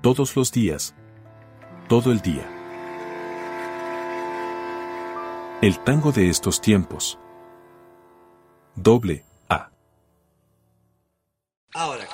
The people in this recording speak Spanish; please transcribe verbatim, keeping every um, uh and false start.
Todos los días. Todo el día. El tango de estos tiempos. Doble A. Ahora,